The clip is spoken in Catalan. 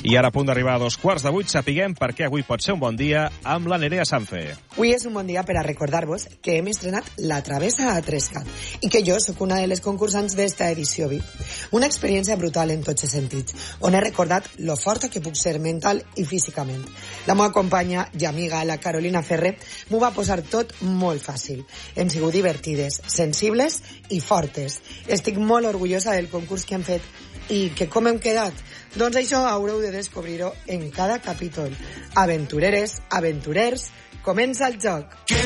I ara, a punt d'arribar a 7:45, sapiguem per què avui pot ser un bon dia amb la Nerea Sanfe. Avui és un bon dia per a recordar-vos que hem estrenat La Travessa a Tresca i que jo sóc una de les concursants d'esta edició VIP. Una experiència brutal en tots els sentits, on he recordat lo forta que puc ser mental i físicament. La meva companya i amiga, la Carolina Ferrer, m'ho va posar tot molt fàcil. Hem sigut divertides, sensibles i fortes. Estic molt orgullosa del concurs que hem fet. I que com hem quedat? Doncs això haureu de descobrir-ho en cada capítol. Aventureres, aventurers, comença el joc!